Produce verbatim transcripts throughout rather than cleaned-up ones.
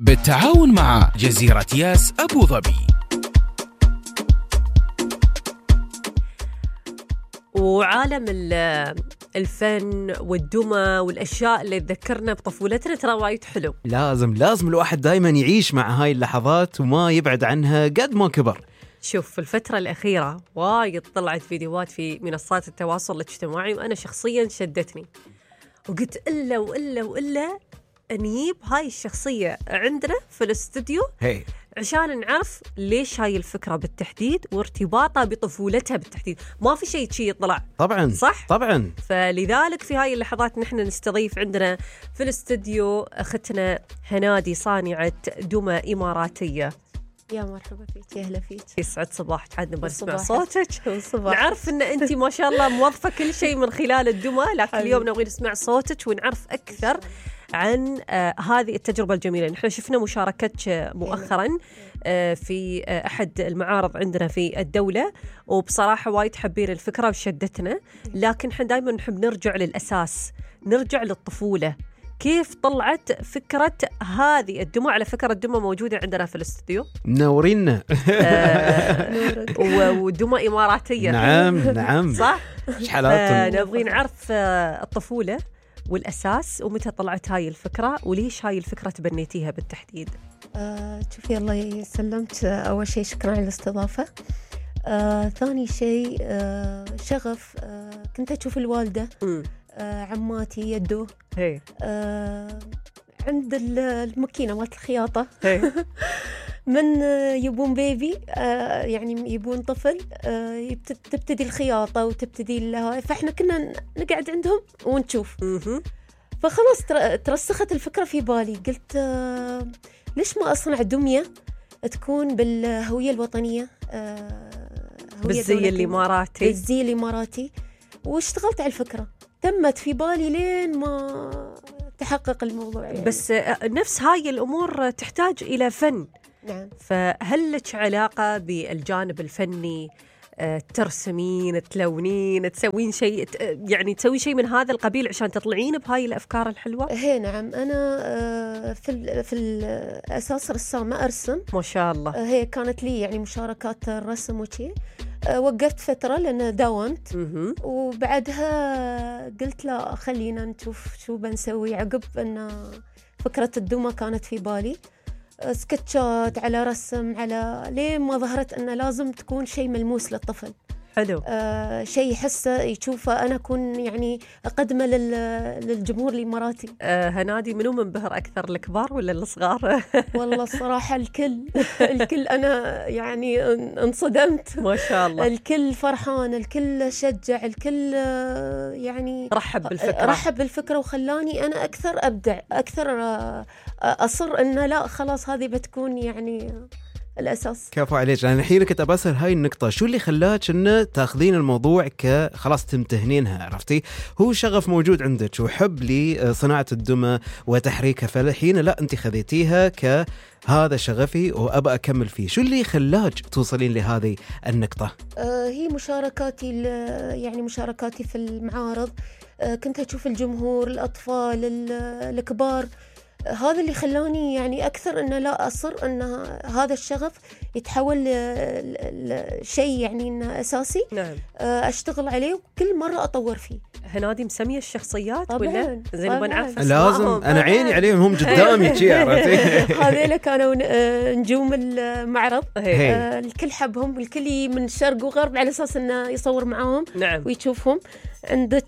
بالتعاون مع جزيرة ياس أبو ظبي. وعالم الفن والدمى والأشياء اللي تذكرنا بطفولتنا ترى وايد حلو. لازم لازم الواحد دايما يعيش مع هاي اللحظات وما يبعد عنها قد ما كبر. شوف في الفترة الأخيرة وايد طلعت فيديوهات في منصات التواصل الاجتماعي وأنا شخصيا شدتني وقلت إلا وإلا وإلا نجيب هاي الشخصية عندنا في الاستوديو hey. عشان نعرف ليش هاي الفكرة بالتحديد وارتباطها بطفولتها بالتحديد. ما في شيء شيء يطلع طبعا صح؟ طبعا. فلذلك في هاي اللحظات نحن نستضيف عندنا في الاستوديو أختنا هنادي صانعة دمى إماراتية. يا مرحبا فيك، يا أهلا فيك، يسعد صباحك. عندنا بنسمع صباحك. صوتك نعرف ان انت ما شاء الله موظفة كل شيء من خلال الدمى، لكن اليوم نبغى نسمع صوتك ونعرف أكثر عن آه هذه التجربة الجميلة. نحن شفنا مشاركتك مؤخرا آه في آه أحد المعارض عندنا في الدولة، وبصراحة وايد حبين الفكرة وشدتنا، لكن نحن دائما نحب نرجع للأساس، نرجع للطفولة. كيف طلعت فكرة هذه الدمى؟ على فكرة الدمى موجودة عندنا في الاستوديو، منورينا. آه ودمى إماراتية. نعم نعم صح؟ شحالاتهم. نبغي نعرف آه الطفولة والأساس ومتى طلعت هاي الفكرة وليش هاي الفكرة تبنيتيها بالتحديد؟ آه، شوفي الله يسلمت. أول شيء شكرا على الاستضافة. آه، ثاني شيء آه، شغف. آه، كنت أشوف الوالدة آه، عماتي يدو آه، عند الماكينة مالت الخياطة من يبون بيبي آه يعني يبون طفل آه تبتدي الخياطة وتبتدي لها، فإحنا كنا نقعد عندهم ونشوف. فخلاص ترسخت الفكرة في بالي، قلت آه ليش ما أصنع دمية تكون بالهوية الوطنية، آه بالزي الإماراتي، بالزي الإماراتي. واشتغلت على الفكرة، تمت في بالي لين ما تحقق الموضوع يعني. بس آه نفس هاي الأمور تحتاج إلى فن. نعم. فهل لك علاقة بالجانب الفني؟ ترسمين، تلونين، تسوين شيء، يعني تسوي شيء من هذا القبيل عشان تطلعين بهاي الأفكار الحلوة؟ هي نعم، أنا في في الأساس رسامة، أرسم ما شاء الله. هي كانت لي يعني مشاركات الرسم وشي، وقفت فترة لأن داومت، وبعدها قلت لا خلينا نشوف شو بنسوي عقب أن فكرة الدمى كانت في بالي. سكتشات على رسم على ليه ما ظهرت أنه لازم تكون شيء ملموس للطفل. حلو. آه شيء يحسه يشوفه أنا أكون يعني أقدمه للجمهور الإماراتي. آه هنادي منو منبهر أكثر، الكبار ولا الصغار؟ والله الصراحة الكل الكل أنا يعني انصدمت. ما شاء الله. الكل فرحان، الكل شجع، الكل يعني رحب بالفكرة رحب بالفكرة وخلاني أنا أكثر أبدع، أكثر أصر إنه لا خلاص هذه بتكون يعني الأساس. كفو عليك. أنا الحين كنت أبسل هاي النقطة، شو اللي خلاك إنه تأخذين الموضوع كخلاص تمتهنينها؟ عرفتي هو شغف موجود عندك وحب لصناعة الدمى وتحريكها، فالحين لا أنت خذيتيها كهذا شغفي وأبى أكمل فيه. شو اللي خلاك توصلين لهذه النقطة؟ آه هي مشاركاتي يعني مشاركاتي في المعارض. آه كنت أشوف الجمهور، الأطفال، الكبار، هذا اللي خلاني يعني أكثر أنه لا أصر أن هذا الشغف يتحول لشيء يعني إنه أساسي. نعم. أشتغل عليه وكل مرة أطور فيه. هنادي مسمية الشخصيات طبعاً ولا زين بنعرف لازم أنا عيني عليهم هم قدامي شيء عرفتي. هذيلا كانوا نجوم المعرض. الكل حبهم، الكل من شرق وغرب على أساس إنه يصور معاهم. نعم. ويشوفهم. عندك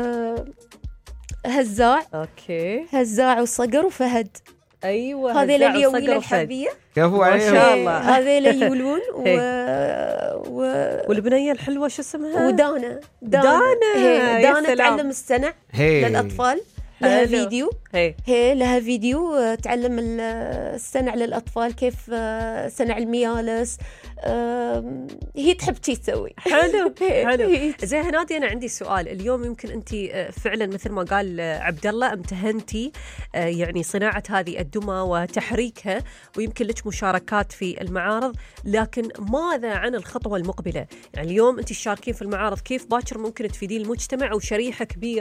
هزاع، اوكي، هزاع وصقر وفهد. ايوه، هذيل اليومين الحبيه. كفو ما شاء الله. هذيل يولون و... و... والبنيه الحلوه شو اسمها؟ ودانا دانا دانا, دانا تعلم السنع للاطفال، لها فيديو. هي. هي لها فيديو تعلم السنع للأطفال، كيف سنع الميالس. هي تحب شي تسوي. حلو حلو. زي هنادي أنا عندي سؤال اليوم، يمكن أنت فعلا مثل ما قال عبد الله امتهنتي يعني صناعة هذه الدمى وتحريكها، ويمكن لك مشاركات في المعارض، لكن ماذا عن الخطوة المقبلة؟ يعني اليوم أنت تشاركين في المعارض، كيف باكر ممكن تفيدين المجتمع أو شريحة كبيرة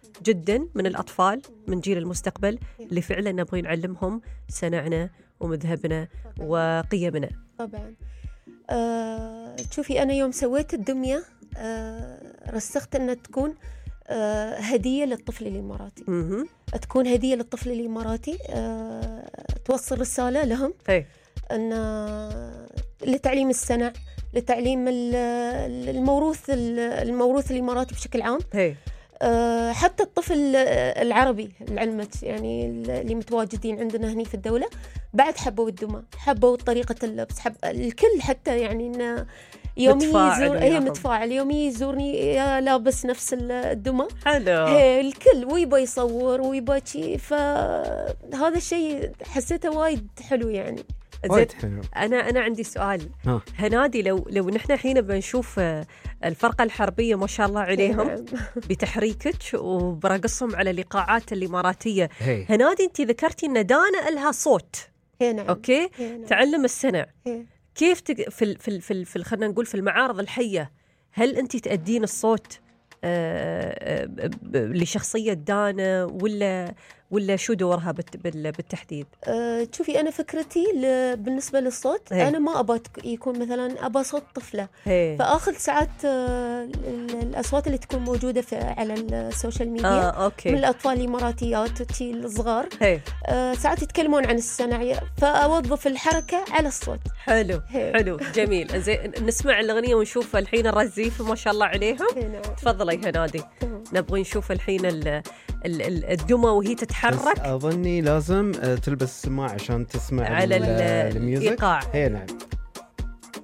جدا من الأطفال، من جيل المستقبل اللي فعلا نبغي نعلمهم سنعنا ومذهبنا وقيمنا. طبعا. آه شوفي أنا يوم سويت الدمية آه رسخت أنها تكون آه هدية للطفل الإماراتي. مه. تكون هدية للطفل الإماراتي، آه توصل رسالة لهم هي. أن لتعليم الصنع، لتعليم الموروث الموروث الإماراتي بشكل عام. هي. أه حتى الطفل العربي العلمت يعني اللي متواجدين عندنا هني في الدولة بعد حبوا الدمى، حبوا طريقة اللبس، حب الكل حتى يعني إنه يومي يزور هي متفاعل، يومي يزورني لابس نفس الدمى. حلو. هي الكل ويبا يصور ويبا شي، فهذا الشيء حسيته وايد حلو يعني. وايد حلو. أنا أنا عندي سؤال. ها. هنادي لو لو نحن الحين بنشوف الفرقة الحربية ما شاء الله عليهم بتحريكك وبرقصهم على الإيقاعات الإماراتية. هي. هنادي أنت ذكرتي إن دانا لها صوت. هي نعم. أوكي. هي نعم. تعلم السنع. هي. كيف تق... في ال... في ال... في, ال... في خلينا نقول في المعارض الحية، هل أنت تأدين الصوت آه... ب... لشخصية دانا ولا ولا شو دورها بالت... بال... بالتحديد؟ أه شوفي أنا فكرتي ل... بالنسبة للصوت هي. أنا ما أبى يكون مثلا أبى صوت طفلة، هي. فآخذ ساعات آه الأصوات اللي تكون موجودة في على السوشيال ميديا آه، أوكي. من الأطفال الإماراتيات الصغار، آه ساعات يتكلمون عن الصنع فأوظف الحركة على الصوت. حلو. هي. حلو جميل. زين نسمع الأغنية ونشوف الحين الرزيف ما شاء الله عليهم. تفضلي هنادي. نبغي نشوف الحين ال... ال... الدمى وهي تتحرك. أظني لازم تلبس السماعة عشان تسمع على الإيقاع. هي نعم.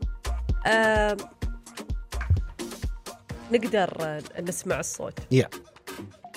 آه... نقدر نسمع الصوت. yeah.